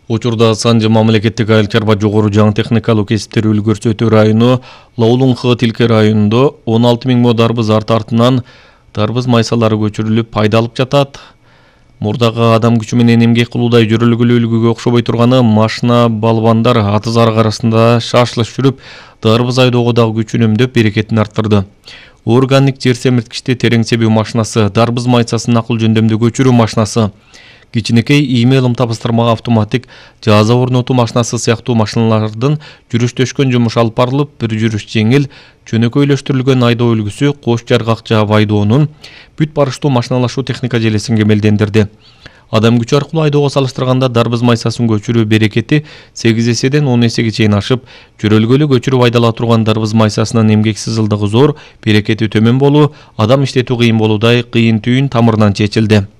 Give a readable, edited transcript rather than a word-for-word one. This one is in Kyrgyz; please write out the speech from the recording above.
Учурда Санжы мамлекеттик айыл чарба жогору жаңы техникалык кесиптер үлгүрсөтүү району Лаулунхы Тилке районунда 16 000 мо дарбыз артынан дарбыз майсалары көчүрүлүп пайда алып жатат. Мурдагы адам күчү менен эмгек кылуудай жөрөлгүлүү үлгүгө окшобой турганы машина балбандар аты зарык арасында шашылыш жүрүп, дарбыз айдоого дагы күчүн үнөмдөп берекетин арттырды. Органик жер семирткичти терең себүү машинасы, дарбыз майсасын акыл жөндөмдө көчүрүү машинасы, кичинекей ийме ылым табыстырмага автоматик жаза орнотуу машинасы сыяктуу машиналардын жүрүштөшкөн жумуш алып барылып, бир жүрүш жеңил, чөнөкөйлөштүрүлгөн айдоо үлгүсү кош жаргак жаап айдоонун бүт барыштуу машиналашуу техника желесин кемелдендирди. Адам күчү аркылуу айдоого салыштырганда дарбыз майсасын көчүрүү берекети 8 эседен 10 эсеге чейин ашып, жөрөлгөлүү көчүрүп айдала турган дарбыз майсасынын эмгексиз ылдыгы зор, берекети төмөн болуу, адам иштетүү кыйын болуудай кыйын түйүн тамырынан чечилди.